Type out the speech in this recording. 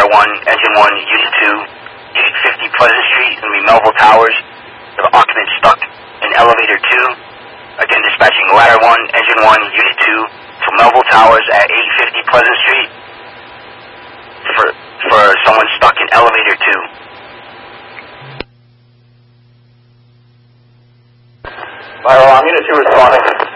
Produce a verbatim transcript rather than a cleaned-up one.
Ladder one, Engine one, Unit two, eight fifty Pleasant Street, it's going to be Melville Towers. The occupant stuck in Elevator two. Again, dispatching Ladder one, Engine one, Unit two to Melville Towers at eight fifty Pleasant Street for, for someone stuck in Elevator two. Fire alarm, Unit two responding.